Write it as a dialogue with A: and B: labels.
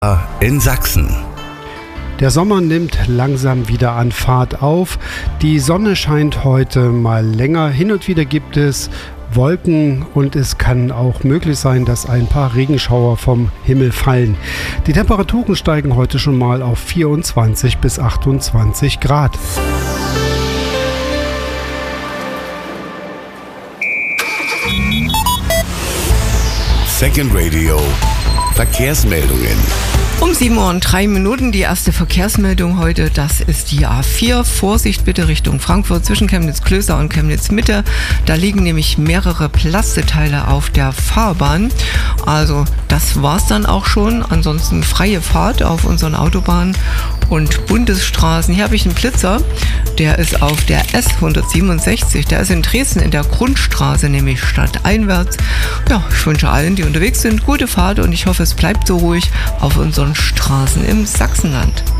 A: in Sachsen.
B: Der Sommer nimmt langsam wieder an Fahrt auf. Die Sonne scheint heute mal länger. Hin und wieder gibt es Wolken und es kann auch möglich sein, dass ein paar Regenschauer vom Himmel fallen. Die Temperaturen steigen heute schon mal auf 24 bis 28 Grad.
A: Second Radio. Verkehrsmeldungen.
C: Um 7:03 Uhr die erste Verkehrsmeldung heute. Das ist die A4. Vorsicht bitte Richtung Frankfurt zwischen Chemnitz-Klöster und Chemnitz-Mitte. Da liegen nämlich mehrere Plasteteile auf der Fahrbahn. Also das war's dann auch schon. Ansonsten freie Fahrt auf unseren Autobahnen und Bundesstraßen. Hier habe ich einen Blitzer. Der ist auf der S167. Der ist in Dresden in der Grundstraße, nämlich stadteinwärts. Ja, ich wünsche allen, die unterwegs sind, gute Fahrt und ich hoffe, es bleibt so ruhig auf unseren Straßen im Sachsenland.